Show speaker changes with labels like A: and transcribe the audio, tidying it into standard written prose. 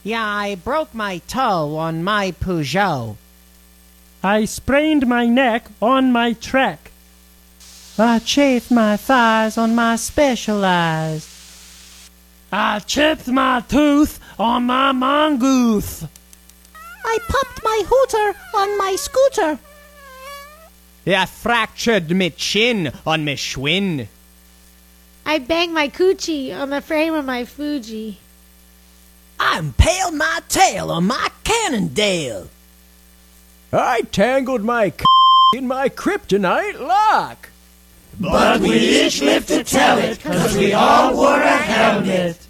A: Yeah, I broke my toe on my Peugeot.
B: I sprained my neck on my Trek.
C: I chafed my thighs on my Specialized.
B: I chipped my tooth on my Mongoose.
C: I popped my hooter on my scooter.
A: I fractured me chin on me Schwinn.
D: I banged my coochie on the frame of my Fuji.
E: I impaled my tail on my Cannondale.
F: I tangled my in my kryptonite lock.
G: But we each lived to tell it, 'cause we all wore a helmet.